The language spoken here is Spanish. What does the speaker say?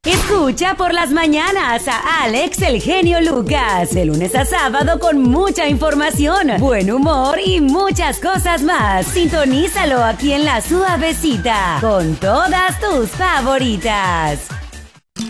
Escucha por las mañanas a Alex el Genio Lucas, de lunes a sábado con mucha información, buen humor y muchas cosas más. Sintonízalo aquí en La Suavecita, con todas tus favoritas.